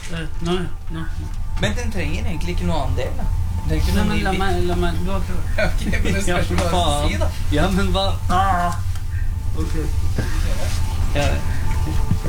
Nå. Men den trenger egentlig ikke noe annen del, da. Nei, men la meg Ok, men det spørs hva du si, da. Ja, men hva? Ok. Ja,